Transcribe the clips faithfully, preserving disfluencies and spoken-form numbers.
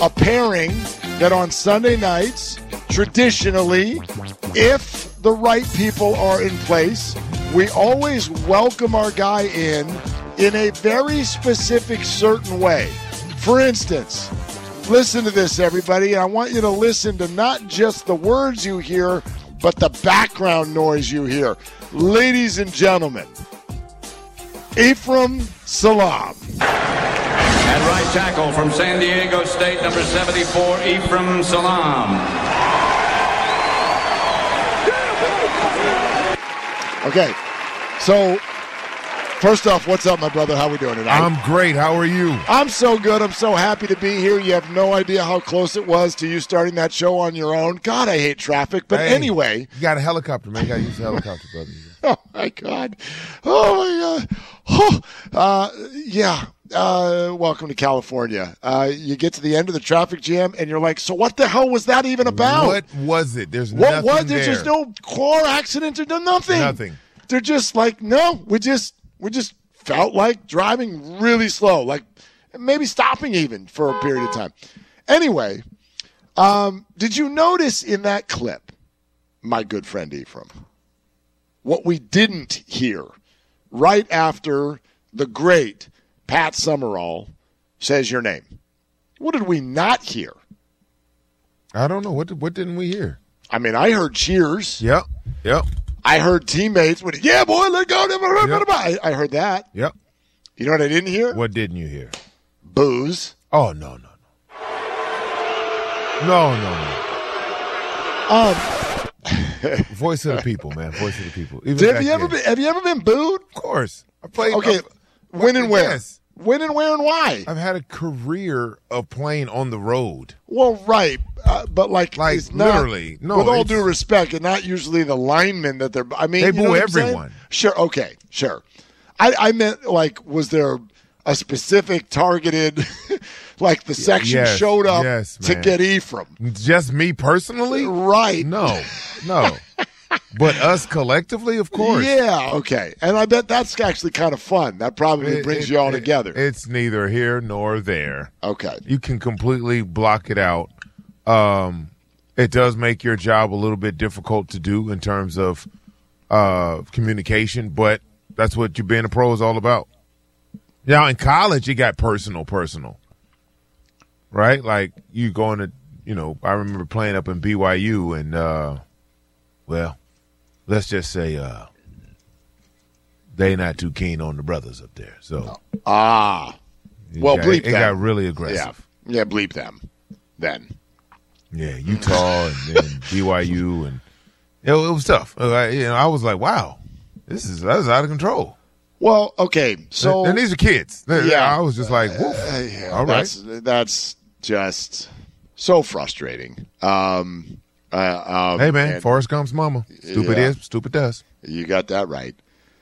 a pairing that on Sunday nights, traditionally, if the right people are in place, we always welcome our guy in in a very specific, certain way. For instance, listen to this, everybody. I want you to listen to not just the words you hear, but the background noise you hear. Ladies and gentlemen, Ephraim Salaam. At right tackle from San Diego State, number seventy-four, Ephraim Salaam. Okay, so first off, what's up, my brother? How we doing tonight? I'm great. How are you? I'm so good. I'm so happy to be here. You have no idea how close it was to you starting that show on your own. God, I hate traffic. But Hey, anyway. You got a helicopter, man. You got to use a helicopter, brother. Oh, my God. Oh, my God. Oh, uh, yeah. Uh, welcome to California. Uh, you get to the end of the traffic jam, and you're like, so what the hell was that even about? What was it? There's what nothing was there. There's no car accident or nothing. Nothing. They're just like, no, we just we just felt like driving really slow, like maybe stopping even for a period of time. Anyway, um, did you notice in that clip, my good friend Ephraim, what we didn't hear right after the great Pat Summerall says your name? What did we not hear? I don't know. What did, what didn't we hear? I mean, I heard cheers. Yep. Yep. I heard teammates with, yeah, boy, let go. Yep. I, I heard that. Yep. You know what I didn't hear? What didn't you hear? Booze. Oh, no, no, no. No, no, no. Um, Voice of the people, man. Voice of the people. Even have back you ever then. been? Have you ever been booed? Of course. I played. Okay. I've- When and where? Yes. When and where and why? I've had a career of playing on the road. Well, right, uh, but like, Like, it's not, literally. No, with all it's- due respect, and not usually the linemen that they're. I mean, They you know boo what I'm saying? everyone. Sure. Okay. Sure. I, I meant like, was there a specific targeted, like the section Yes, showed up yes, to man. get Ephraim? Just me personally? Right. No, no. But us collectively, of course. Yeah, okay. And I bet that's actually kind of fun. That probably It- brings it- you all it- together. It's neither here nor there. Okay. You can completely block it out. Um, it does make your job a little bit difficult to do in terms of uh, communication, but that's what you being a pro is all about. Now, in college, it got personal, personal. Right? Like, you going to, you know, I remember playing up in B Y U and, uh, well, let's just say uh, they not too keen on the brothers up there. So, Ah. it Well, got, bleep it, it them. got really Yeah. aggressive. Yeah, bleep them then. Yeah, Utah and then B Y U, and it, it was tough. Uh, I, you know, I was like, wow, this is that's out of control. Well, okay. So, and, and these are kids. They- yeah. I was just like, woof. Uh, yeah, all right. that's, that's just so frustrating. Um, uh, um, Hey, man, and Forrest Gump's mama. Stupid Yeah. is, stupid does. you got that right.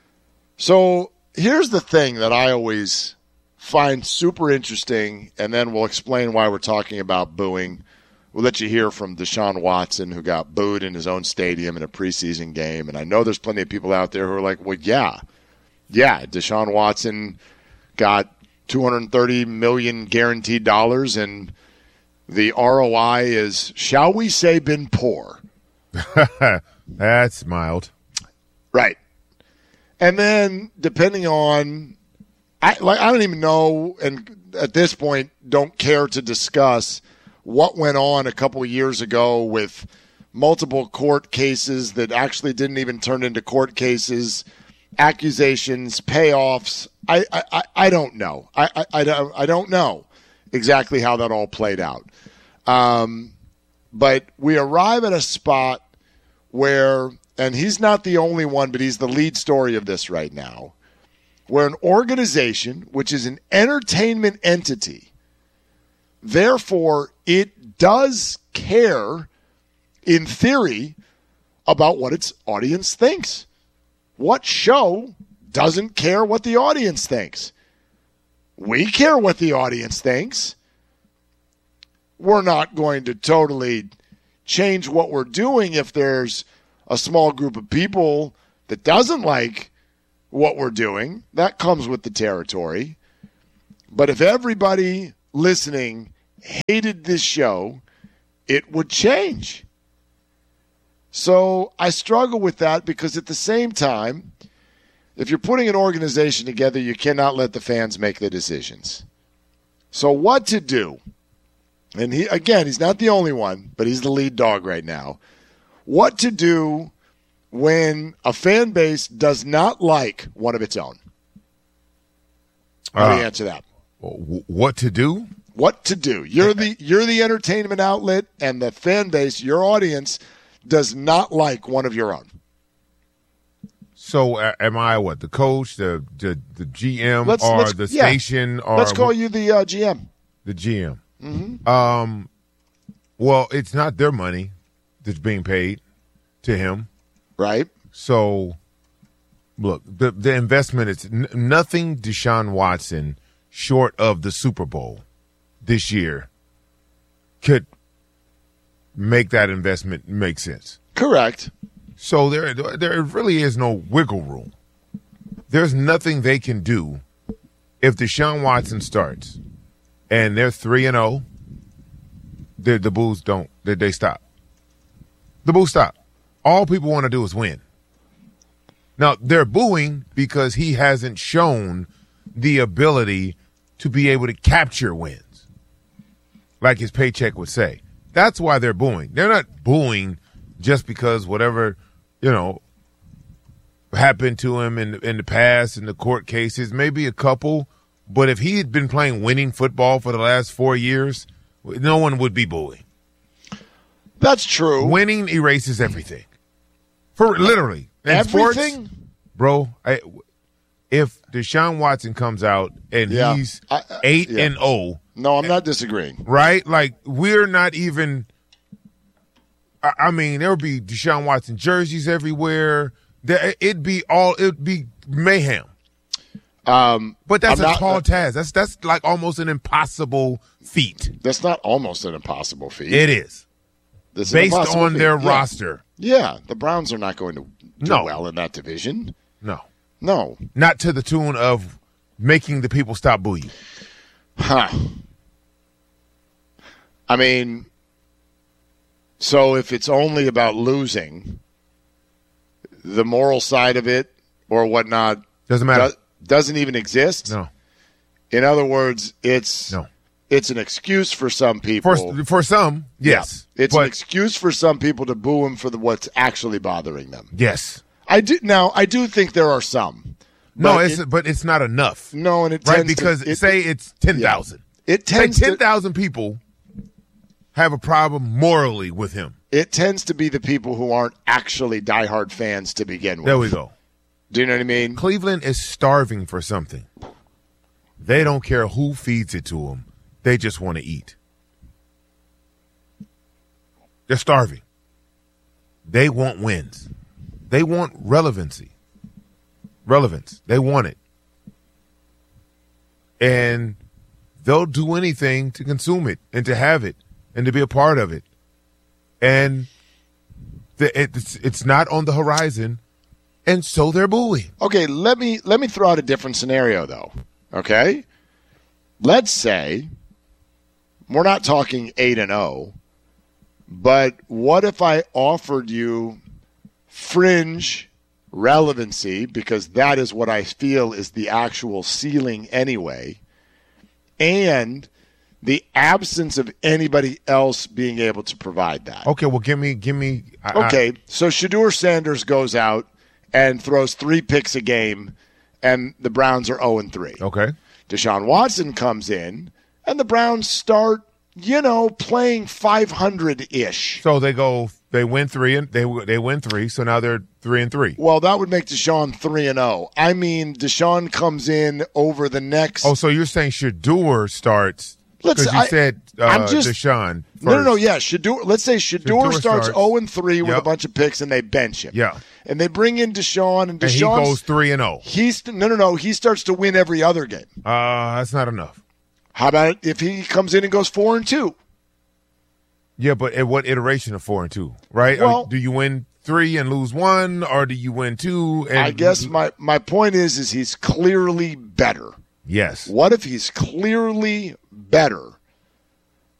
So here's the thing that I always find super interesting, and then we'll explain why we're talking about booing. We'll let you hear from Deshaun Watson, who got booed in his own stadium in a preseason game. And I know there's plenty of people out there who are like, well, yeah, yeah, Deshaun Watson got two hundred thirty million dollars guaranteed dollars, and the R O I is, shall we say, been poor. That's mild. Right. And then depending on, I like I don't even know, and at this point don't care to discuss what went on a couple of years ago with multiple court cases that actually didn't even turn into court cases, accusations, payoffs. I I, I, I don't know. I, I, I, don't, I don't know exactly how that all played out. Um, but we arrive at a spot where, and he's not the only one, but he's the lead story of this right now, where an organization, which is an entertainment entity, therefore it does care, in theory, about what its audience thinks. What show doesn't care what the audience thinks? We care what the audience thinks. We're not going to totally change what we're doing if there's a small group of people that doesn't like what we're doing. That comes with the territory. But if everybody listening hated this show, it would change. So I struggle with that because at the same time, if you're putting an organization together, you cannot let the fans make the decisions. So what to do? And he again, he's not the only one, but he's the lead dog right now. What to do when a fan base does not like one of its own? How do you Uh, answer that? w- what to do? What to do? You're the you're the entertainment outlet, and the fan base, your audience, does not like one of your own. So uh, am I what? The coach, the the, the G M, Let's- or let's- the yeah. station, or Let's call you the uh, G M. the G M? Mm-hmm. Um, well, it's not their money that's being paid to him. Right? So, look, the the investment is n- nothing. Deshaun Watson, short of the Super Bowl this year, could make that investment make sense. Correct. So there, there really is no wiggle room. There's nothing they can do if Deshaun Watson starts and they're three and zero. The the Bulls don't. They, they stop. The Bulls stop. All people want to do is win. Now they're booing because he hasn't shown the ability to be able to capture wins, like his paycheck would say. That's why they're booing. They're not booing just because whatever, you know, happened to him in in the past in the court cases, maybe a couple. But if he had been playing winning football for the last four years, no one would be booing. That's true. Winning erases everything. For literally. In Everything? sports, bro, I, if Deshaun Watson comes out and Yeah. he's I- I- eight yeah. and oh, No, I'm not disagreeing. right? Like, we're not even I, I mean, there would be Deshaun Watson jerseys everywhere. There, it'd be all it'd be mayhem. Um, But that's I'm a not- tall task. That's that's like almost an impossible feat. That's not almost an impossible feat. It is. This is an Based impossible on feat. their Yeah. roster. Yeah, the Browns are not going to do No. well in that division. No. No. Not to the tune of making the people stop booing. Huh. I mean, so if it's only about losing, the moral side of it or whatnot Doesn't matter. do- doesn't even exist. No. In other words, it's No. it's an excuse for some people. For for some, yes. Yeah. It's but an excuse for some people to boo him for the, what's actually bothering them. yes. I do now. I do think there are some. No, But it's it- but it's not enough. no, and it Right? tends Because to, it, say it's ten thousand. it Say tends ten to thousand people have a problem morally with him. it tends to be the people who aren't actually diehard fans to begin with. There we go. Do you know what I mean? Cleveland is starving for something. They don't care who feeds it to them. They just want to eat. They're starving. They want wins. They want relevancy. Relevance. They want it. And they'll do anything to consume it and to have it and to be a part of it. And the, it's, it's not on the horizon. And so they're booing. Okay, let me let me throw out a different scenario though. Okay? Let's say we're not talking eight and oh, but what if I offered you fringe relevancy, because that is what I feel is the actual ceiling anyway, and the absence of anybody else being able to provide that. Okay, well, give me, give me. I, Okay, so Shedeur Sanders goes out and throws three picks a game, and the Browns are oh and three. I, okay. Deshaun Watson comes in, and the Browns start, you know, playing five hundred-ish. So they go, they win three, and they they win three. So now they're three and three. Well, that would make Deshaun three and oh. I mean, Deshaun comes in over the next. Oh, so you're saying Shedeur starts Let's- because you I- said uh, I'm just- Deshaun. First. No, no, no, yeah. Shedeur, let's say Shedeur, Shedeur starts starts. oh and three with Yep. a bunch of picks, and they bench him. Yeah. And they bring in Deshaun, and And he Deshaun goes three and zero. He's no, no, no. He starts to win every other game. Uh, that's not enough. How about if he comes in and goes four and two? Yeah, but at what iteration of four and two, right? Or Well- do you win three and lose one, or do you win two? And I guess my, my point is is he's clearly better. yes. What if he's clearly better,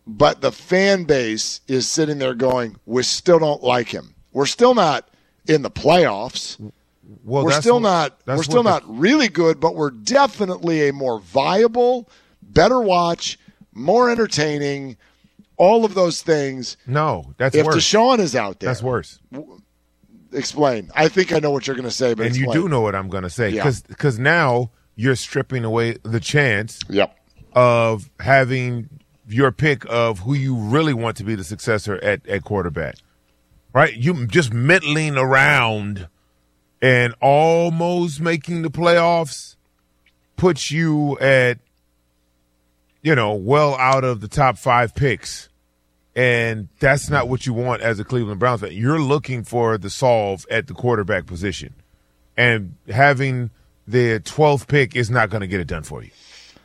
but the fan base is sitting there going, we still don't like him. We're still not in the playoffs. Well, we're that's still what, not we're still the, not really good, but we're definitely a more viable, better watch, more entertaining, all of those things. No, that's if worse. If Deshaun is out there. That's worse. Explain. I think I know what you're going to say, but And explain. you do know what I'm going to say. Yeah. Because now you're stripping away the chance yep. of having your pick of who you really want to be the successor at, at quarterback. Right? You just middling around and almost making the playoffs puts you at, you know, well out of the top five picks. And that's not what you want as a Cleveland Browns fan. You're looking for the solve at the quarterback position. And having the twelfth pick is not going to get it done for you.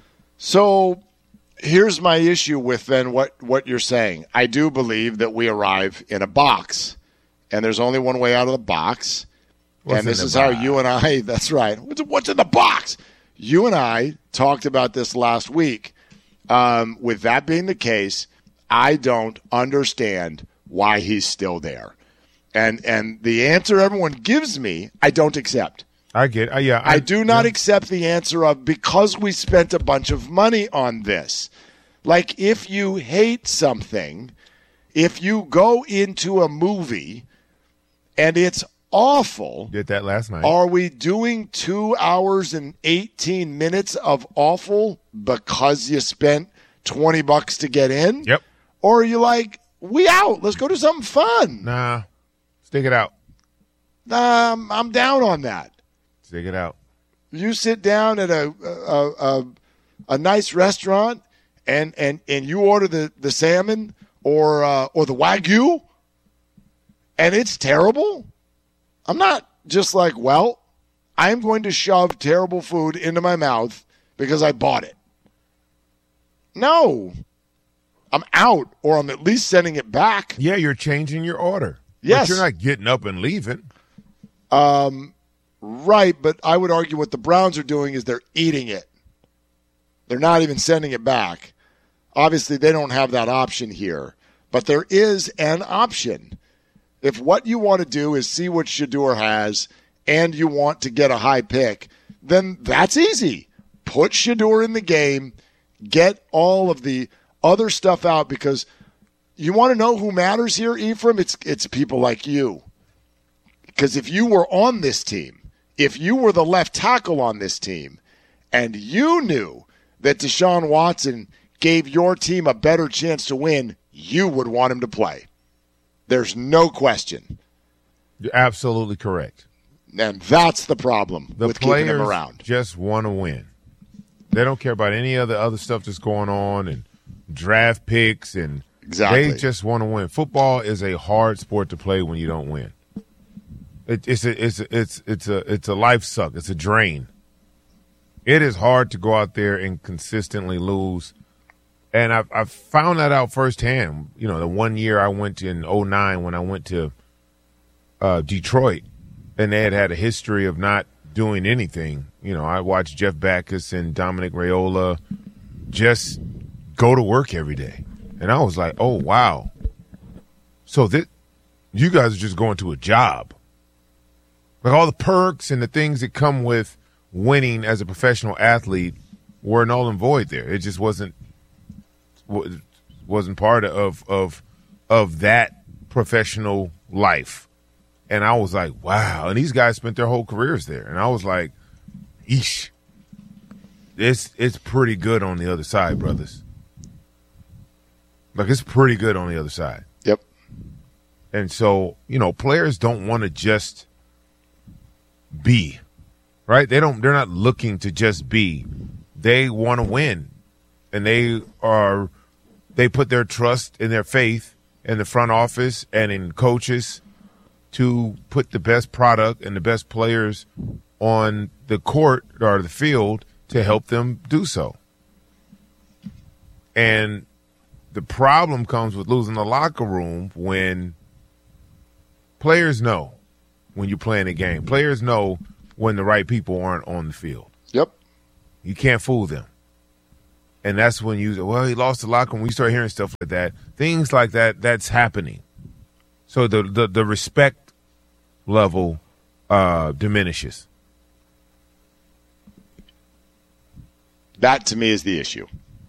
So here's my issue with then what, what you're saying. I do believe that we arrive in a box. And there's only one way out of the box. What's and this is box? how you and I, that's right. What's, what's in the box? You and I talked about this last week. Um, with that being the case, I don't understand why he's still there. And and the answer everyone gives me, I don't accept. I get uh, yeah. I, I do not yeah. accept the answer of because we spent a bunch of money on this. Like if you hate something, if you go into a movie and it's awful. Did that last night. Are we doing two hours and eighteen minutes of awful because you spent twenty bucks to get in? Yep. Or are you like, we out. Let's go do something fun. Nah. Stick it out. Um, I'm down on that. Stick it out. You sit down at a a, a, a nice restaurant and, and, and you order the, the salmon or uh, or the Wagyu and it's terrible. I'm not just like, well, I'm going to shove terrible food into my mouth because I bought it. No. I'm out, or I'm at least sending it back. Yeah, you're changing your order. Yes. But you're not getting up and leaving. Um, right, but I would argue what the Browns are doing is they're eating it. They're not even sending it back. Obviously, they don't have that option here, but there is an option. If what you want to do is see what Shedeur has and you want to get a high pick, then that's easy. Put Shedeur in the game, get all of the other stuff out, because you want to know who matters here, Ephraim? It's it's people like you. Because if you were on this team, if you were the left tackle on this team, and you knew that Deshaun Watson gave your team a better chance to win, you would want him to play. There's no question. You're absolutely correct. And that's the problem The with keeping him players around. just want to win. They don't care about any other other stuff that's going on and draft picks, and Exactly. they just want to win. Football is a hard sport to play when you don't win. It, it's a, it's a, it's it's a it's a life suck. It's a drain. It is hard to go out there and consistently lose. And I've, I've found that out firsthand. You know, the one year I went to in oh nine when I went to uh, Detroit, and they had had a history of not doing anything. You know, I watched Jeff Backus and Dominic Raiola just go to work every day. And I was like, oh, wow. So this, you guys are just going to a job. Like all the perks and the things that come with winning as a professional athlete were null and void there. It just wasn't wasn't part of of of that professional life. And I was like, wow. And these guys spent their whole careers there. And I was like, eesh. It's it's pretty good on the other side, brothers. Like, it's pretty good on the other side. Yep. And so, you know, players don't want to just be, right? They don't, they're not looking to just be. They want to win. And they are, they put their trust and their faith in the front office and in coaches to put the best product and the best players on the court or the field to help them do so. And the problem comes with losing the locker room when players know when you're playing a game. Players know when the right people aren't on the field. Yep. You can't fool them. And that's when you, well, he lost the locker room. We start hearing stuff like that. Things like that, that's happening. So the, the, the respect level uh, diminishes. That, to me, is the issue.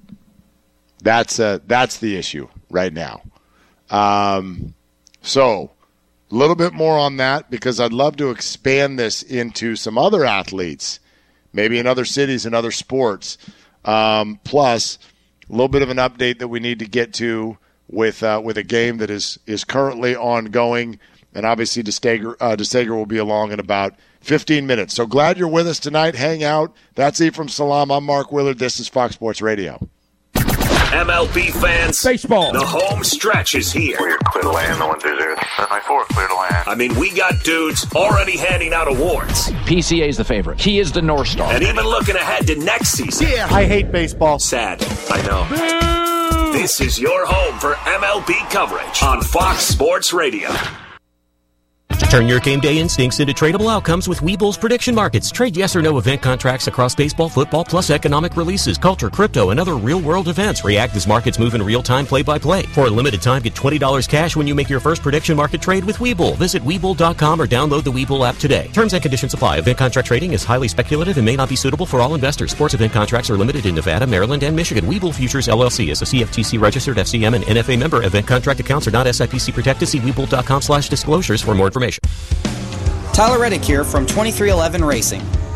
That's uh, that's the issue right now. Um, so a little bit more on that, because I'd love to expand this into some other athletes, maybe in other cities and other sports. Um, plus, a little bit of an update that we need to get to with uh, with a game that is is currently ongoing, and obviously DeStager, uh, DeStager will be along in about fifteen minutes. So glad you're with us tonight. Hang out. That's Ephraim Salaam. I'm Mark Willard. This is Fox Sports Radio. M L B fans, baseball. The home stretch is here. We're clear to land. The one through there. My four, clear to land. I mean, we got dudes already handing out awards. P C A is the favorite. He is the North Star. And even looking ahead to next season. Yeah, I hate baseball. Sad, I know. Boo! This is your home for M L B coverage on Fox Sports Radio. Turn your game day instincts into tradable outcomes with Webull's prediction markets. Trade yes or no event contracts across baseball, football, plus economic releases, culture, crypto, and other real-world events. React as markets move in real time, play-by-play. For a limited time, get twenty dollars cash when you make your first prediction market trade with Webull. Visit Webull dot com or download the Webull app today. Terms and conditions apply. Event contract trading is highly speculative and may not be suitable for all investors. Sports event contracts are limited in Nevada, Maryland, and Michigan. Webull Futures, L L C is a C F T C-registered F C M and N F A member. Event contract accounts are not S I P C protected. See Webull dot com slash disclosures for more information. Tyler Reddick here from twenty-three eleven Racing.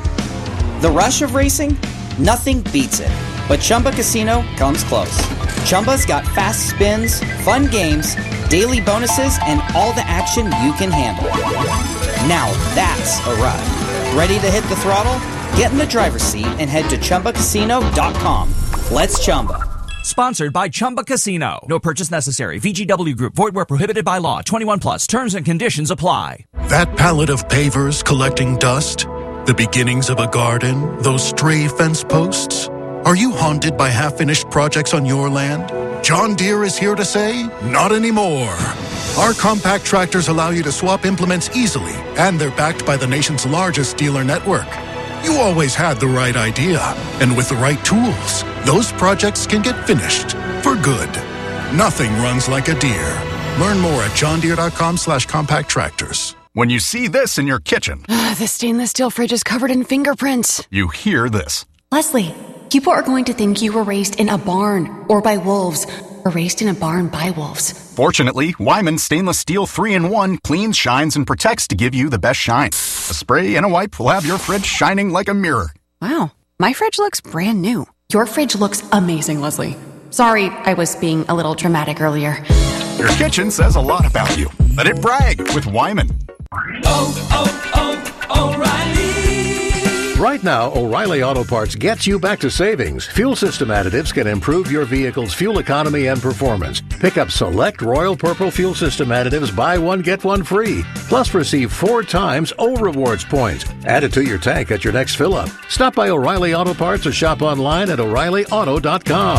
The rush of racing? Nothing beats it. But Chumba Casino comes close. Chumba's got fast spins, fun games, daily bonuses, and all the action you can handle. Now that's a ride. Ready to hit the throttle? Get in the driver's seat and head to Chumba Casino dot com. Let's Chumba. Sponsored by Chumba Casino. No purchase necessary. V G W Group. Void where prohibited by law. twenty-one plus. Terms and conditions apply. That pallet of pavers collecting dust? The beginnings of a garden? Those stray fence posts? Are you haunted by half-finished projects on your land? John Deere is here to say, not anymore. Our compact tractors allow you to swap implements easily, and they're backed by the nation's largest dealer network. You always had the right idea, and with the right tools, those projects can get finished for good. Nothing runs like a Deere. Learn more at john deere dot com slash compact tractors. When you see this in your kitchen, the stainless steel fridge is covered in fingerprints. You hear this. Leslie, people are going to think you were raised in a barn or by wolves, or raised in a barn by wolves. Fortunately, Wyman Stainless Steel three in one cleans, shines, and protects to give you the best shine. A spray and a wipe will have your fridge shining like a mirror. Wow, my fridge looks brand new. Your fridge looks amazing, Leslie. Sorry, I was being a little dramatic earlier. Your kitchen says a lot about you. Let it brag with Wyman. Oh, oh, oh, O'Reilly! Right now, O'Reilly Auto Parts gets you back to savings. Fuel system additives can improve your vehicle's fuel economy and performance. Pick up select Royal Purple fuel system additives, buy one, get one free. Plus, receive four times O Rewards points. Add it to your tank at your next fill-up. Stop by O'Reilly Auto Parts or shop online at O'Reilly Auto dot com.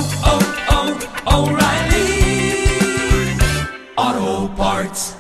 Oh, oh, oh, O'Reilly Auto Parts.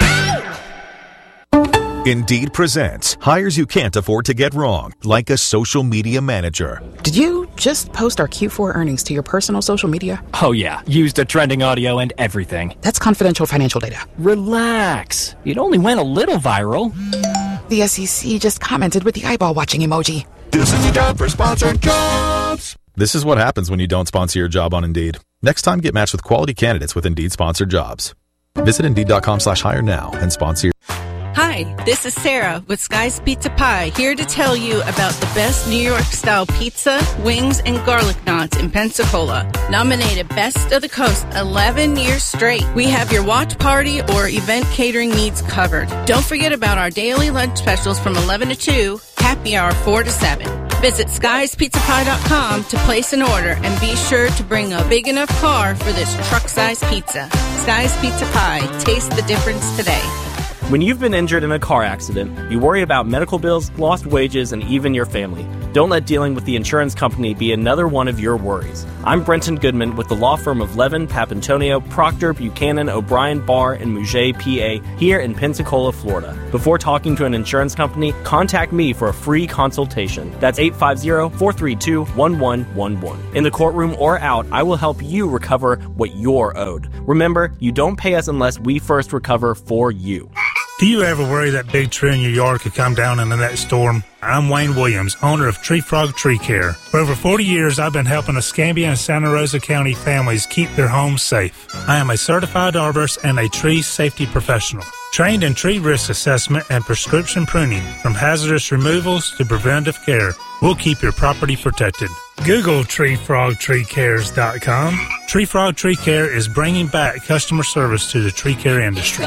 Indeed presents hires you can't afford to get wrong, like a social media manager. Did you just post our Q four earnings to your personal social media? Oh yeah, used the trending audio and everything. That's confidential financial data. Relax. It only went a little viral. The S E C just commented with the eyeball watching emoji. This is the job for sponsored jobs. This is what happens when you don't sponsor your job on Indeed. Next time, get matched with quality candidates with Indeed sponsored jobs. Visit Indeed dot com slash hire now and sponsor your... Hi, this is Sarah with Sky's Pizza Pie, here to tell you about the best New York-style pizza, wings, and garlic knots in Pensacola. Nominated Best of the Coast eleven years straight. We have your watch party or event catering needs covered. Don't forget about our daily lunch specials from eleven to two, happy hour four to seven. Visit skies pizza pie dot com to place an order and be sure to bring a big enough car for this truck-sized pizza. Sky's Pizza Pie. Taste the difference today. When you've been injured in a car accident, you worry about medical bills, lost wages, and even your family. Don't let dealing with the insurance company be another one of your worries. I'm Brenton Goodman with the law firm of Levin, Papantonio, Proctor, Buchanan, O'Brien, Barr, and Mouget, P A, here in Pensacola, Florida. Before talking to an insurance company, contact me for a free consultation. That's eight five zero, four three two, one one one one. In the courtroom or out, I will help you recover what you're owed. Remember, you don't pay us unless we first recover for you. Do you ever worry that big tree in your yard could come down in the next storm? I'm Wayne Williams, owner of Tree Frog Tree Care. For over forty years, I've been helping Escambia and Santa Rosa County families keep their homes safe. I am a certified arborist and a tree safety professional, trained in tree risk assessment and prescription pruning, from hazardous removals to preventive care. We'll keep your property protected. Google tree frog tree cares dot com. Tree Frog Tree Care is bringing back customer service to the tree care industry.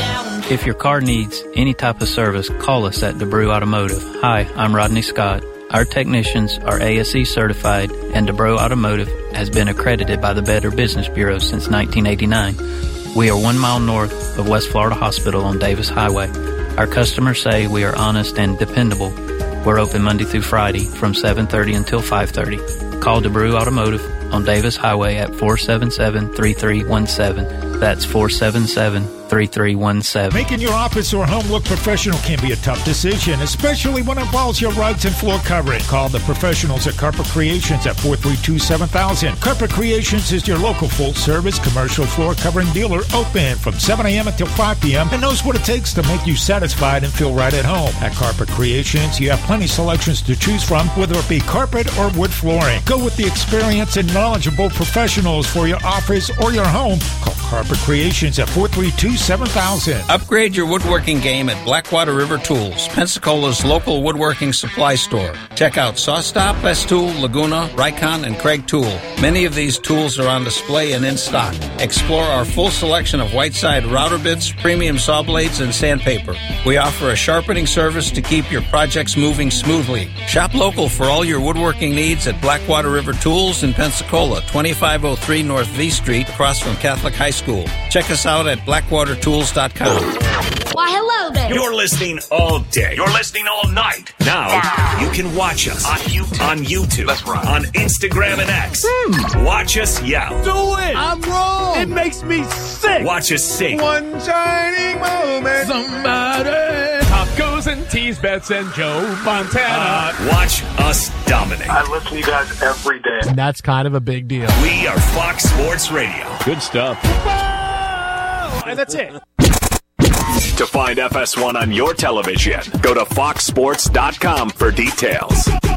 If your car needs any type of service, call us at DeBrew Automotive. Hi, I'm Rodney Scott. Our technicians are A S E certified, and DeBrew Automotive has been accredited by the Better Business Bureau since nineteen eighty-nine. We are one mile north of West Florida Hospital on Davis Highway. Our customers say we are honest and dependable. We're open Monday through Friday from seven thirty until five thirty. Call DeBrew Automotive on Davis Highway at four seven seven, three three one seven. That's four seven seven, three three one seven. Making your office or home look professional can be a tough decision, especially when it involves your rugs and floor covering. Call the professionals at Carpet Creations at four three two, seven thousand. Carpet Creations is your local full-service commercial floor covering dealer, open from seven a.m. until five p.m. and knows what it takes to make you satisfied and feel right at home. At Carpet Creations, you have plenty of selections to choose from, whether it be carpet or wood flooring. Go with the experienced and knowledgeable professionals for your office or your home. Call Carpet Creations at four three two, seven thousand. Upgrade your woodworking game at Blackwater River Tools, Pensacola's local woodworking supply store. Check out SawStop, Festool, Laguna, Rikon, and Craig Tool. Many of these tools are on display and in stock. Explore our full selection of Whiteside router bits, premium saw blades, and sandpaper. We offer a sharpening service to keep your projects moving smoothly. Shop local for all your woodworking needs at Blackwater River Tools in Pensacola, twenty-five oh three North V Street, across from Catholic High School. Check us out at blackwater tools dot com. Why, hello there. You're listening all day. You're listening all night. Now, wow. You can watch us on YouTube. On YouTube. That's right. On Instagram and X. Hmm. Watch us yell. Do it. I'm wrong. It makes me sick. Watch us sing. One shining moment. Somebody. Top goes and tease Bets and Joe Montana. Uh, watch us dominate. I listen to you guys every day. And that's kind of a big deal. We are Fox Sports Radio. Good stuff. Whoa! And that's it. To find F S one on your television, go to fox sports dot com for details.